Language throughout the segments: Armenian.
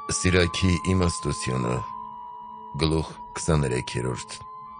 Սիրակի իմաստությունը գլուխ 23-րդ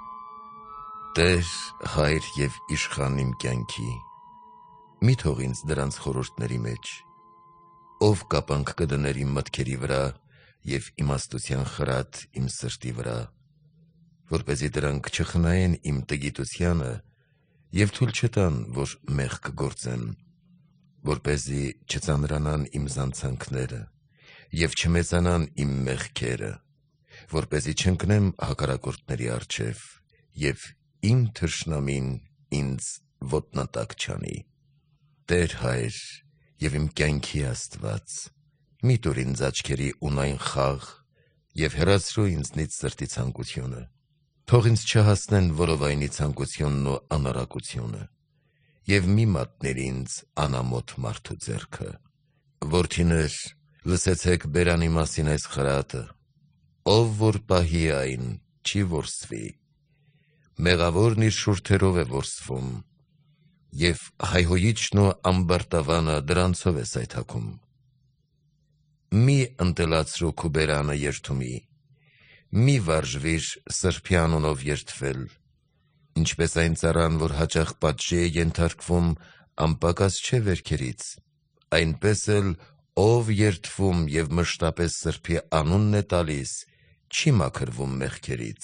Տեր, հայր և իշխան իմ կյանքի, մի թող ինձ դրանց խորհուրդների մեջ, ով կապանք կդներ իմ մտքերի վրա և իմաստության խրատ իմ սրտի վրա, որպեսզի դրանք չխնայեն իմ տգիտությանը և թույլ չտան, որ մեղք գործեմ, որպեսզի չծանրանան իմ զանցանքները և չմեծանան իմ մեղքերը, որպեսզի չընկնեմ հակառակորդների առջև և իմ թշնամին ինձ ոտնատակ չանի։ Տեր հայր և իմ կյանքի Աստված, մի տուր ինձ աչքերի ունայն խաղ և հեռացրու ինձնից սրտի ցանկությունը, թող ինձ չհասնեն որովայնի ցանկությունն ու անառակությունը և մի մատներ ինձ անամոթ մարդու ձեռքը։ Որդիներ, լսեցեք բերանի մասին այս խրատը, ով որ պահի այն, չի որսվի, մեղավորն իր շուրթերով է որսվում և հայհոյիչն ու ամբարտավանը դրանցով է սայթաքում։ Մի ընտելացրու քու բերանը երդումի, մի վարժվիր սրբի անունով երդվել, ինչպես այն ծառան, որ հաճախ պատժի է ենթարկվում, անպակաս չէ վերքերից, այնպես էլ ով երդվում և մշտապես սրբի անունն է տալիս, չի մաքրվում մեղքերից։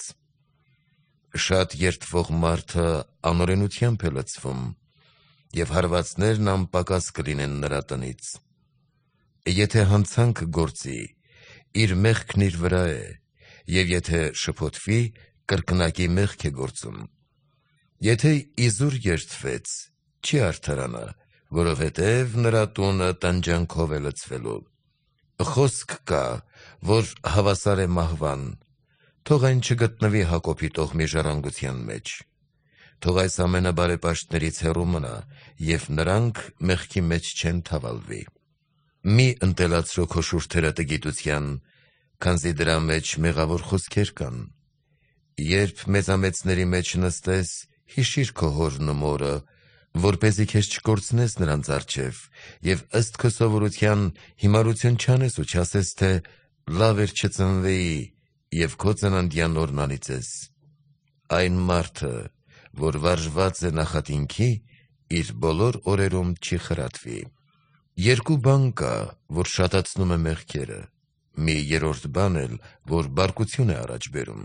Շատ երդվող մարդը անօրենությամբ է լցվում, և հարվածներն անպակաս կլինեն նրա տնից։ Եթե հանցանք գործի, իր մեղքն իր վրա է, և եթե շփոթվի, կրկնակի մեղք է գործում։ Եթե իզուր երդվեց, չի արդարանա, որովհետև նրա տունը տանջանքով է լցվելու։ Խոսք կա, որ հավասար է մահվան, թող այն չգտնվի Հակոբի տոհմի ժառանգության մեջ։ Թող այս ամենը բարեպաշտներից հեռու մնա, և նրանք մեղքի մեջ չեն թավալվի։ Մի ընտելացրու քո շուրթերը տգիտության, քանզի դրա մեջ մեղավոր խոսքեր կան։ Երբ մեծամեծների մեջ նստես, հիշիր քո հորն ու մորը, որպեսզի քեզ չկորցնես նրանց առջև և ըստ քո սովորության հիմարություն չանես ու չասես, թե լավ էր չծնվեի և քո ծննդյան օրն անիծես։ Այն մարդը, որ վարժված է նախատինքի, իր բոլոր օրերում չի խրատվի։ Երկու բան կա, որ շատացնում է մեղքերը, մի երրորդ բան էլ, որ բարկություն է առաջ բերում։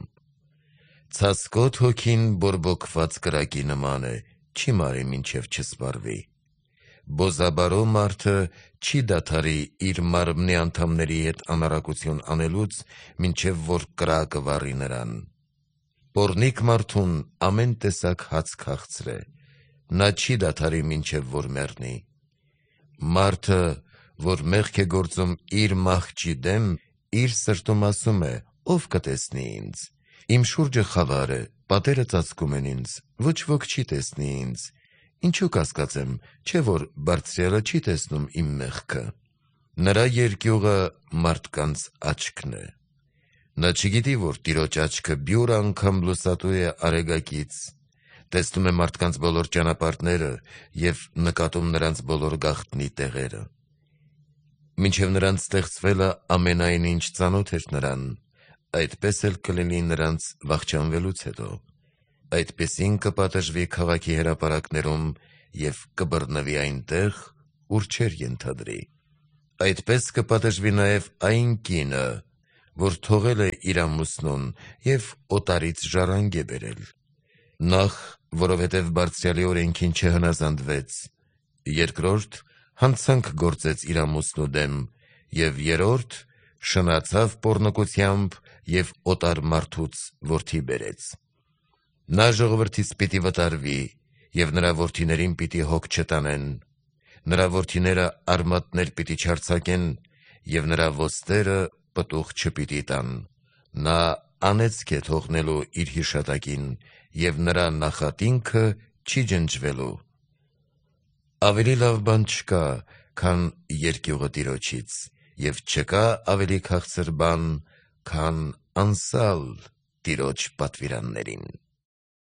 Ցասկոտ հոգին բորբոքված կրակի նման է, չի մարի մինչև չսպառվի։ Բոզաբարո մարդը չի դադարի իր մարմնի անդամների հետ անառակություն անելուց, մինչև որ կրակը վառի նրան։ Պոռնիկ մարդուն ամեն տեսակ հաց քաղցր է, նա չի դադարի մինչև որ մեռնի։ Մարդը, որ մեղք է գործում իր մահճի դեմ, իր սրտում ասում է. ով կտեսնի ինձ։ Իմ շուրջը խավար է, պատերը ծածկում են ինձ, ոչ ոք չի տեսնի ինձ։ Ինչու կասկածեմ, չէ որ Բարձրյալը չի տեսնում իմ մեղքը։ Նրա երկյուղը մարդկանց աչքն է։ Նա չգիտի, որ Տիրոջ աչքը բյուր անգամ լուսատու է արեգակից, տեսնում է մարդկանց բոլոր ճանապարհները և նկատում նրանց բոլոր գաղտնի տեղերը։ Մինչև նրանց ստեղծվելը ամենայն ինչ ծանոթ էր նրան, այդպես էլ կլինի նրանց վախճանվելուց հետո։ Այդպիսին կպատժվի քաղաքի հրապարակներում և կբռնվի այնտեղ, ուր չէր ենթադրի։ Այդպես կպատժվի նաև այն կինը, որ թողել է իր ամուսնուն և օտարից ժառանգ է բերել։ Նախ, որովհետև Բարձրյալի օրենքին չհնազանդվեց, երկրորդ, հանցանք գործեց իր ամուսնու դեմ, և երրորդ, շնացավ պոռնկությամբ և օտար մարդուց որդի բերեց։ Նա ժողովրդից պիտի վտարվի, և նրա որդիներին պիտի հոգ չտանեն, նրա որդիները արմատներ պիտի չարձակեն, և նրա ոստերը պտուղ չպիտի տան։ Նա անեծք է թողնելու իր հիշատակին, և նրա նախատինքը չի ջնջվելու։ Ավելի լավ բան չկա, քան երկյուղը Տիրոջից, և չկա ավելի քաղցր բան, քան անսալ Տիրոջ պատվիրաններին։